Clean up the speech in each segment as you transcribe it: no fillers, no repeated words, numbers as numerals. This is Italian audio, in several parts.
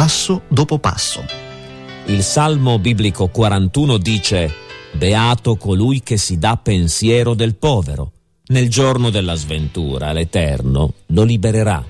passo dopo passo. Il Salmo biblico 41 dice: «Beato colui che si dà pensiero del povero. Nel giorno della sventura l'Eterno lo libererà».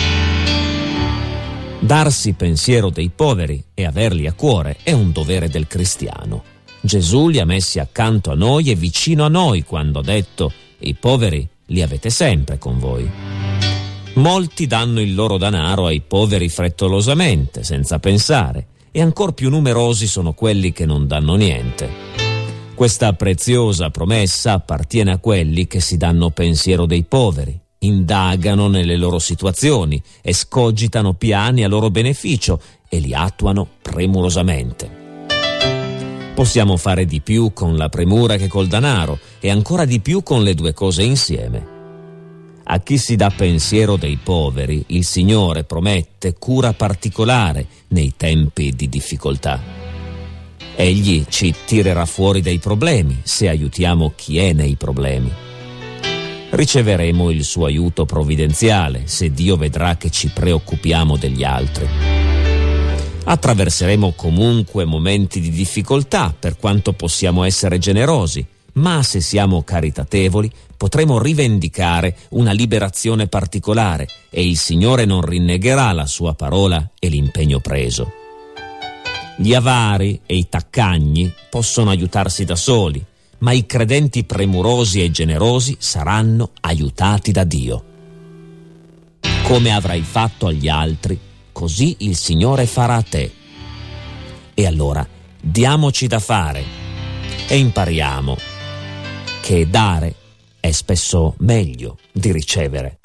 Darsi pensiero dei poveri e averli a cuore è un dovere del cristiano. Gesù li ha messi accanto a noi e vicino a noi quando ha detto: «I poveri li avete sempre con voi». Molti danno il loro denaro ai poveri frettolosamente, senza pensare, e ancor più numerosi sono quelli che non danno niente. Questa preziosa promessa appartiene a quelli che si danno pensiero dei poveri, indagano nelle loro situazioni, escogitano piani a loro beneficio e li attuano premurosamente. Possiamo fare di più con la premura che col denaro e ancora di più con le due cose insieme. A chi si dà pensiero dei poveri, il Signore promette cura particolare nei tempi di difficoltà. Egli ci tirerà fuori dai problemi se aiutiamo chi è nei problemi. Riceveremo il suo aiuto provvidenziale se Dio vedrà che ci preoccupiamo degli altri. Attraverseremo comunque momenti di difficoltà per quanto possiamo essere generosi, ma se siamo caritatevoli potremo rivendicare una liberazione particolare e il Signore non rinnegherà la sua parola e l'impegno preso. Gli avari e i taccagni possono aiutarsi da soli, ma i credenti premurosi e generosi saranno aiutati da Dio. Come avrai fatto agli altri, così il Signore farà a te. E allora diamoci da fare e impariamo che dare è spesso meglio di ricevere.